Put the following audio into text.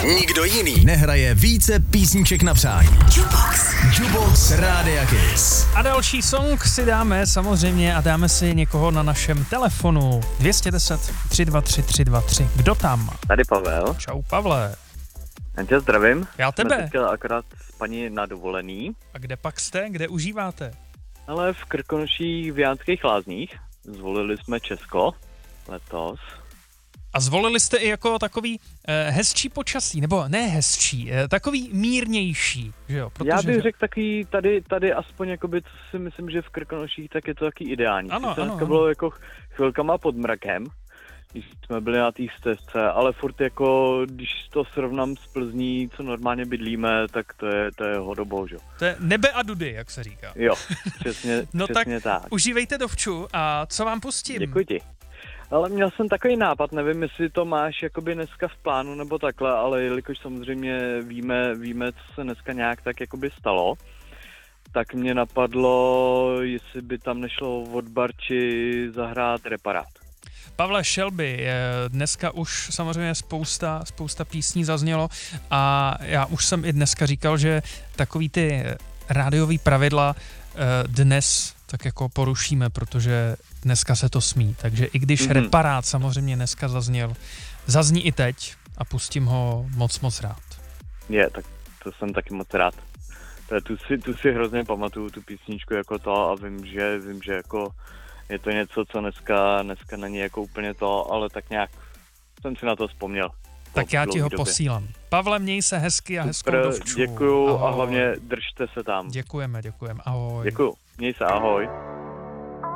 nikdo jiný nehraje více písniček na přání. Jukebox Rádia Kiss. A další song si dáme samozřejmě a dáme si někoho na našem telefonu. 210 323 323. Kdo tam? Tady Pavel. Čau, Pavle. Já tě zdravím. Já tebe. Jsme teďka akorát s paní na dovolený. A kde pak jste? Kde užíváte? Ale v Krkonoších v Jánských Lázních. Zvolili jsme Česko letos. A zvolili jste i jako takový hezčí počasí, nebo ne hezčí, takový mírnější, že jo? Protože, Já bych řekl takový tady aspoň jakoby, co si myslím, že v Krkonoších tak je to taky ideální. Ano, dneska bylo jako chvilkama pod mrakem, když jsme byli na té stezce, ale furt jako, když to srovnám s Plzní, co normálně bydlíme, tak to je hodobo, že? To je nebe a dudy, jak se říká. Jo, přesně, no přesně tak. Užívejte dovču a co vám pustím? Děkuji ti. Ale měl jsem takový nápad, nevím, jestli to máš jakoby dneska v plánu nebo takhle, ale jelikož samozřejmě víme, co se dneska nějak tak jakoby stalo, tak mě napadlo, jestli by tam nešlo od Barči zahrát Reparát. Pavle, Shelby, dneska už samozřejmě spousta písní zaznělo a já už jsem i dneska říkal, že takový ty rádiový pravidla dnes tak jako porušíme, protože dneska se to smí, takže i když Reparát samozřejmě dneska zazní i teď a pustím ho moc rád. Tak to jsem taky moc rád. Tu si hrozně pamatuju, tu písničku jako to a vím, že jako je to něco, co dneska není jako úplně to, ale tak nějak jsem si na to vzpomněl. Tak já ti ho posílám. Pavle, měj se hezky a hezkou dovču. Děkuju ahoj. A hlavně držte se tam. Děkujeme, ahoj. Děkuju, měj se, ahoj.